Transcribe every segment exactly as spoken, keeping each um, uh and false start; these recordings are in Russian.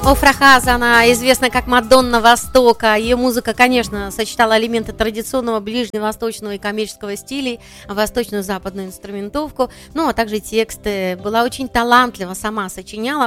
Офра Хаз, она известна как Мадонна Востока. Ее музыка, конечно, сочетала элементы традиционного ближневосточного и коммерческого стилей, восточную западную инструментовку, ну, а также тексты. Была очень талантлива, сама сочиняла.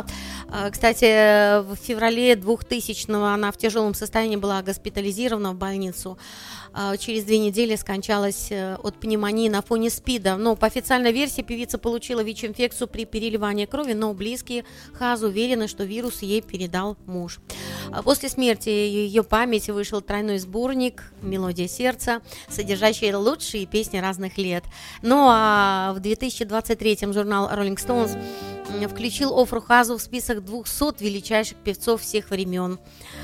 Кстати, в феврале двухтысячного она в тяжелом состоянии была госпитализирована в больницу. Через две недели скончалась от пневмонии на фоне СПИДа. Но по официальной версии певица получила ВИЧ-инфекцию при переливании крови, но близкие Хаз уверены, что вирус ей передал муж. После смерти ее памяти вышел тройной сборник «Мелодия сердца», содержащий лучшие песни разных лет. Ну а в две тысячи двадцать третьем журнал Rolling Stones включил Офру Хазу в список двухсот величайших певцов всех времен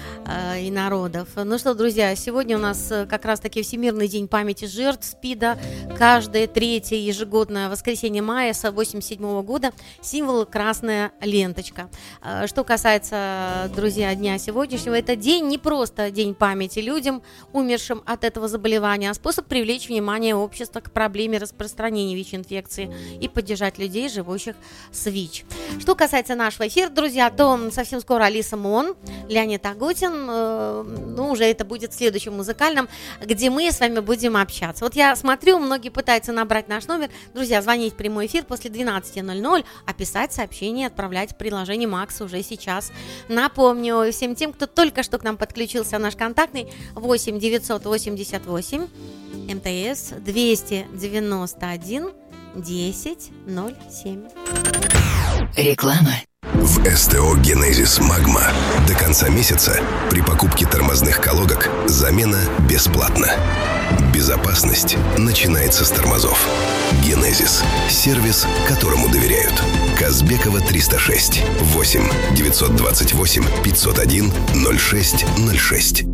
и народов. Ну что, друзья, сегодня у нас как раз-таки Всемирный день памяти жертв СПИДа. Каждое третье ежегодное воскресенье мая с восемьдесят седьмого года символ красная ленточка. Что касается, друзья, дня сегодняшнего, это день не просто день памяти людям, умершим от этого заболевания, а способ привлечь внимание общества к проблеме распространения ВИЧ-инфекции и поддержать людей, живущих с ВИЧ. Что касается нашего эфира, друзья, то совсем скоро Алиса Мон, Леонид Агутин, ну, уже это будет в следующем музыкальном, где мы с вами будем общаться. Вот я смотрю, многие пытаются набрать наш номер. Друзья, звонить в прямой эфир после двенадцати ноль-ноль, а писать сообщение, отправлять в приложение Макс уже сейчас. Напомню всем тем, кто только что к нам подключился, наш контактный восемь девятьсот восемьдесят восемь МТС двести девяносто один десять ноль семь. Реклама. В СТО «Генезис Магма» до конца месяца при покупке тормозных колодок замена бесплатна. Безопасность начинается с тормозов. «Генезис» – сервис, которому доверяют. Казбекова триста шесть, восемь девятьсот двадцать восемь пятьсот один ноль шесть ноль шесть.